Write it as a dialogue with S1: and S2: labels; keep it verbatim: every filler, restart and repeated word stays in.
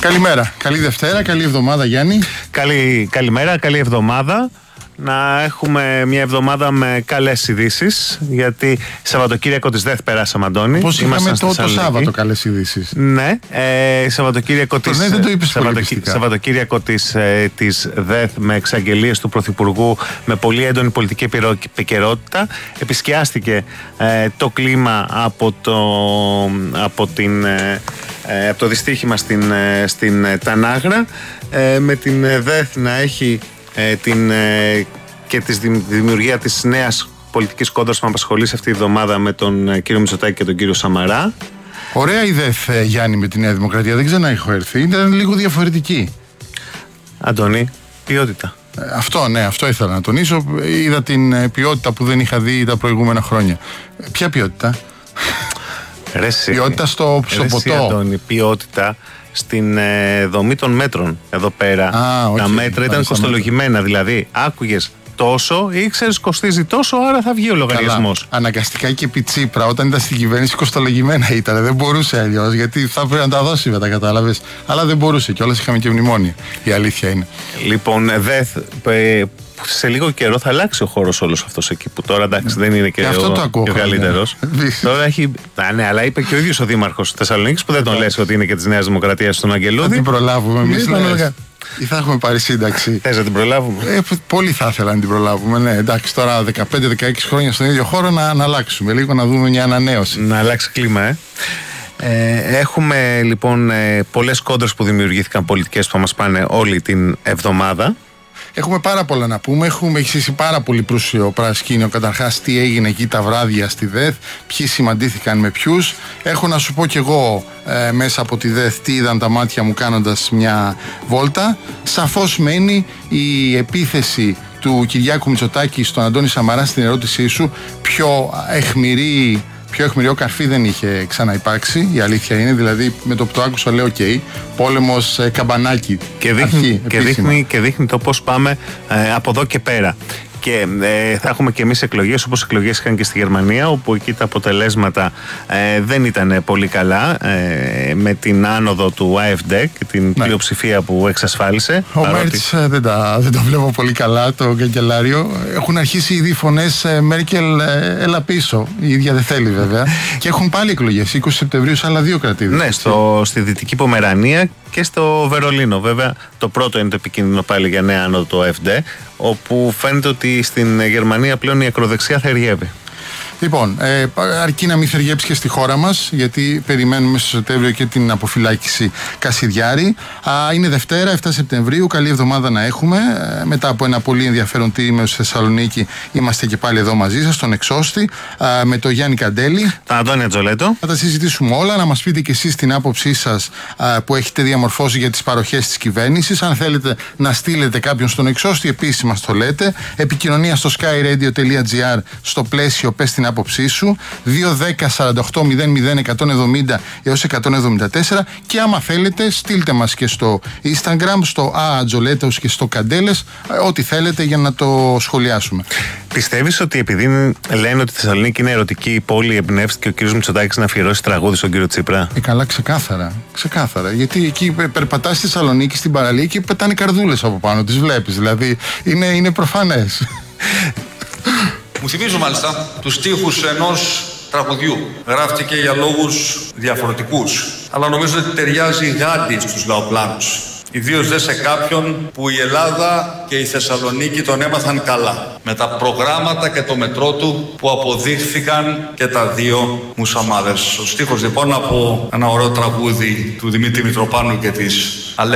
S1: Καλημέρα, καλή Δευτέρα, καλή εβδομάδα Γιάννη.
S2: Καλή, καλημέρα, καλή εβδομάδα. Να έχουμε μια εβδομάδα με καλές ειδήσεις, γιατί Σαββατοκύριακο της ΔΕΘ περάσαμε, Αντώνη.
S1: Πώς είχαμε το, το Σάββατο καλές ειδήσεις.
S2: Ναι, ε, Σαββατοκύριακο της,
S1: ναι, δεν το είπες
S2: Σαββατοκύ, Σαββατοκύριακο της, ε, της ΔΕΘ με εξαγγελίες του Πρωθυπουργού, με πολύ έντονη πολιτική επικαιρότητα. Επισκιάστηκε ε, το κλίμα από το, από την, ε, από το δυστύχημα στην, ε, στην ε, Τανάγρα, ε, με την ΔΕΘ να έχει Ε, την, ε, και τη δημιουργία της νέας πολιτικής κόντρας που με απασχολεί σε αυτή τη εβδομάδα με τον ε, κύριο Μητσοτάκη και τον κύριο Σαμαρά.
S1: Ωραία η ΔΕΘ, ε, Γιάννη, με τη Νέα Δημοκρατία. Δεν ξέρω να έχω έρθει. Ήταν λίγο διαφορετική.
S2: Αντώνη, ποιότητα.
S1: Ε, αυτό, ναι, αυτό ήθελα να τονίσω. Είδα την ε, ποιότητα που δεν είχα δει τα προηγούμενα χρόνια. Ε, ποια ποιότητα?
S2: Ρεσί,
S1: ποιότητα στο, στο
S2: Ρεσί,
S1: ποτό.
S2: Αντώνη, ποιότητα στην ε, δομή των μέτρων εδώ πέρα.
S1: Α, okay.
S2: Τα μέτρα ήταν κοστολογημένα, δηλαδή άκουγες τόσο, ήξερες κοστίζει τόσο, άρα θα βγει ο λογαριασμός.
S1: Αναγκαστικά και επί Τσίπρα, όταν ήταν στην κυβέρνηση, κοστολογημένα ήταν. Δεν μπορούσε αλλιώς, γιατί θα πρέπει να τα δώσει, μετά κατάλαβες. Αλλά δεν μπορούσε και όλες είχαμε και μνημόνια. Η αλήθεια είναι.
S2: Λοιπόν, ΔΕΘ, ε, σε λίγο καιρό θα αλλάξει ο χώρος όλος αυτός εκεί που τώρα εντάξει δεν είναι και,
S1: και
S2: ο, ο καλύτερος. Τώρα έχει. Α, ναι, αλλά είπε και ο ίδιος ο Δήμαρχος Θεσσαλονίκης που δεν τον λες ότι είναι και της Νέας Δημοκρατίας στον Αγγελούδη.
S1: Θα την προλάβουμε εμείς. Ή θα έχουμε πάρει σύνταξη.
S2: Θες να την προλάβουμε?
S1: Ε, πολύ θα ήθελα να την προλάβουμε. Ναι, εντάξει, τώρα δεκαπέντε δεκαέξι χρόνια στον ίδιο χώρο να, να αλλάξουμε λίγο, να δούμε μια ανανέωση.
S2: Να αλλάξει κλίμα, ε. Ε, έχουμε λοιπόν ε, πολλές κόντρες που δημιουργήθηκαν πολιτικές που θα μας πάνε όλη την εβδομάδα.
S1: Έχουμε πάρα πολλά να πούμε. Έχουμε εξήσει πάρα πολύ πλούσιο παρασκήνιο. Καταρχάς, τι έγινε εκεί τα βράδια στη ΔΕΘ, ποιοι συμμαντήθηκαν με ποιους. Έχω να σου πω κι εγώ ε, μέσα από τη ΔΕΘ τι είδαν τα μάτια μου κάνοντας μια βόλτα. Σαφώς μένει η επίθεση του Κυριάκου Μητσοτάκη στον Αντώνη Σαμαρά στην ερώτησή σου. Πιο αιχμηρή. Πιο αιχμηριό καρφί δεν είχε ξαναυπάρξει, η αλήθεια είναι. Δηλαδή, με το που το άκουσα, λέω: OK, πόλεμος ε, καμπανάκι.
S2: Και δείχνει, αρχή, και, δείχνει, και δείχνει το πώς πάμε ε, από εδώ και πέρα. Και ε, θα έχουμε και εμείς εκλογές, όπως εκλογές είχαν και στη Γερμανία, όπου εκεί τα αποτελέσματα ε, δεν ήταν πολύ καλά, ε, με την άνοδο του AfD και την ναι. πλειοψηφία που εξασφάλισε.
S1: Ο παρότι... Μέρτς ε, δεν, δεν το βλέπω πολύ καλά, το καγκελάριο. Έχουν αρχίσει ήδη οι φωνές ε, Μέρκελ, ε, έλα πίσω. Η ίδια δεν θέλει βέβαια. Και έχουν πάλι εκλογές είκοσι Σεπτεμβρίου σε άλλα δύο κρατήδια.
S2: Ναι, στο, στη Δυτική Πομερανία και στο Βερολίνο. Βέβαια, το πρώτο είναι το επικίνδυνο πάλι για νέα άνοδο του AfD, όπου φαίνεται ότι στην Γερμανία πλέον η ακροδεξιά θα εργεύει.
S1: Λοιπόν, ε, αρκεί να μην θεργέψει και στη χώρα μας, γιατί περιμένουμε στο Σεπτέμβριο και την αποφυλάκηση Κασιδιάρη. Α, είναι Δευτέρα, επτά Σεπτεμβρίου, καλή εβδομάδα να έχουμε. Ε, μετά από ένα πολύ ενδιαφέρον τρίμηνο στη Θεσσαλονίκη, είμαστε και πάλι εδώ μαζί σας, στον Εξώστη, α, με τον Γιάννη Καντέλη.
S2: Τον Αντώνη Τζολέτο.
S1: Θα τα συζητήσουμε όλα, να μας πείτε και εσείς την άποψή σας α, που έχετε διαμορφώσει για τις παροχές της κυβέρνησης. Αν θέλετε να στείλετε κάποιον στον Εξώστη, επίσης μας το λέτε. Επικοινωνία στο skyradio.gr στο πλαίσιο πες την άποψή σου, δύο δέκα σαράντα οκτώ μηδέν μηδέν εκατόν εβδομήντα έως εκατόν εβδομήντα τέσσερα, και άμα θέλετε στείλτε μας και στο Instagram, στο ΑΑτζολέτος και στο Καντέλες, ό,τι θέλετε για να το σχολιάσουμε.
S2: Πιστεύεις ότι επειδή λένε ότι η Θεσσαλονίκη είναι ερωτική πόλη, εμπνεύστηκε ο κ. Μητσοτάκης να αφιερώσει τραγούδι στον κύριο Τσίπρα?
S1: Ε, καλά, ξεκάθαρα. Ξεκάθαρα. Γιατί εκεί περπατάς στη Θεσσαλονίκη, στην παραλία, και πετάνε καρδούλες από πάνω, τις βλέπεις. Δηλαδή είναι, είναι προφανές.
S3: Μου θυμίζω μάλιστα τους στίχους ενός τραγουδιού. Γράφτηκε για λόγους διαφορετικούς, αλλά νομίζω ότι ταιριάζει γάντι στους λαοπλάνους. Ιδίως δε σε κάποιον που η Ελλάδα και η Θεσσαλονίκη τον έμαθαν καλά. Με τα προγράμματα και το μετρό του που αποδείχθηκαν και τα δύο μουσαμάδες. Ο στίχος λοιπόν από ένα ωραίο τραγούδι του Δημήτρη Μητροπάνου και της